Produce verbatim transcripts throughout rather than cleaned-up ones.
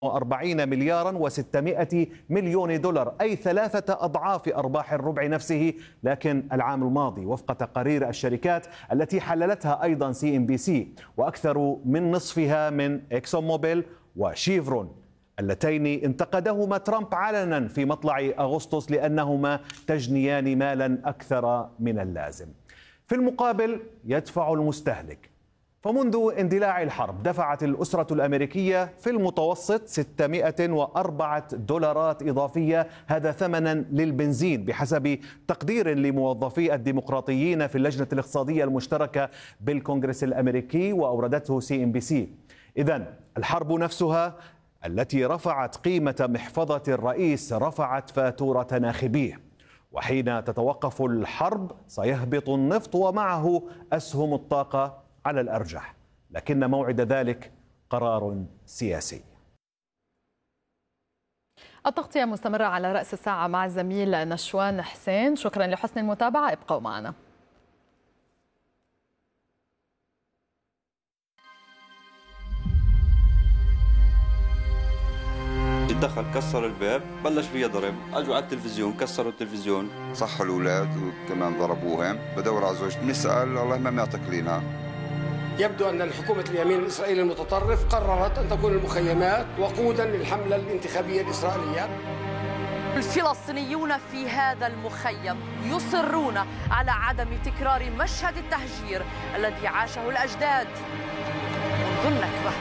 وأربعين مليارا وستمائة مليون دولار، أي ثلاثة أضعاف أرباح الربع نفسه، لكن العام الماضي وفق تقارير الشركات التي حللتها أيضا سي إم بي سي، وأكثر من نصفها من إكسون موبيل وشيفرون اللتين انتقدهما ترامب علنا في مطلع أغسطس لأنهما تجنيان مالا أكثر من اللازم. في المقابل يدفع المستهلك، فمنذ اندلاع الحرب دفعت الأسرة الأمريكية في المتوسط ستمائة وأربعة دولارات إضافية، هذا ثمنا للبنزين بحسب تقدير لموظفي الديمقراطيين في اللجنة الاقتصادية المشتركة بالكونغرس الأمريكي وأوردته سي إم بي سي. إذن الحرب نفسها التي رفعت قيمة محفظة الرئيس رفعت فاتورة ناخبيه، وحين تتوقف الحرب سيهبط النفط ومعه أسهم الطاقة على الأرجح، لكن موعد ذلك قرار سياسي. التغطية مستمرة على رأس الساعة مع الزميل نشوان حسين، شكرا لحسن المتابعة، ابقوا معنا. دخل كسر الباب بلش فيها ضرب، اجوا على التلفزيون كسروا التلفزيون، صحوا الاولاد وكمان ضربوهم. بدور على زوجتي بنسال والله ما معتقلينها. يبدو ان الحكومه اليمين الاسرائيلي المتطرف قررت ان تكون المخيمات وقودا للحمله الانتخابيه الاسرائيليه. الفلسطينيون في هذا المخيم يصرون على عدم تكرار مشهد التهجير الذي عاشه الاجداد منذ النكبه.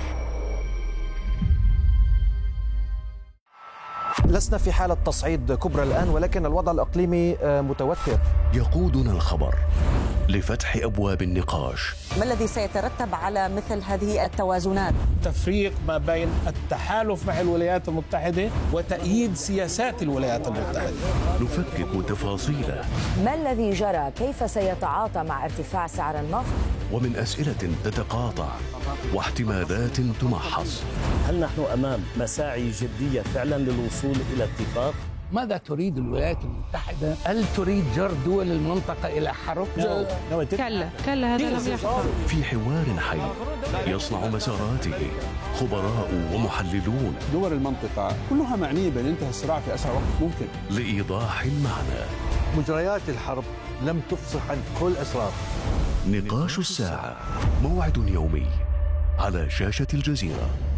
لسنا في حالة تصعيد كبرى الآن، ولكن الوضع الإقليمي متوتر. يقودنا الخبر لفتح أبواب النقاش. ما الذي سيترتب على مثل هذه التوازنات؟ تفريق ما بين التحالف مع الولايات المتحدة وتأييد سياسات الولايات المتحدة. نفكك تفاصيله. ما الذي جرى؟ كيف سيتعاطى مع ارتفاع سعر النفط؟ ومن أسئلة تتقاطع واحتمالات تمحص. هل نحن أمام مساعي جدية فعلا للوصول إلى اتفاق؟ ماذا تريد الولايات المتحدة؟ هل تريد جر دول المنطقة إلى حرب؟ كلا كلا هذا لم يحصل. في حوار حي يصنع مساراته خبراء ومحللون. دول المنطقة كلها معنية بانتهاء الصراع في أسرع وقت ممكن. لإيضاح المعنى. مجريات الحرب لم تفصح عن كل أسرار. نقاش الساعة، موعد يومي على شاشة الجزيرة.